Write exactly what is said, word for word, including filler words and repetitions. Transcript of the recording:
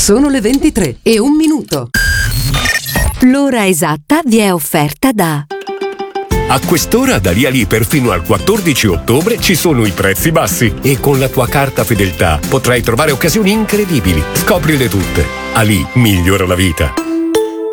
Sono le ventitré e un minuto. L'ora esatta vi è offerta da... A quest'ora da lì a lì perfino al quattordici ottobre ci sono i prezzi bassi e con la tua carta fedeltà potrai trovare occasioni incredibili. Scoprile tutte. Ali migliora la vita.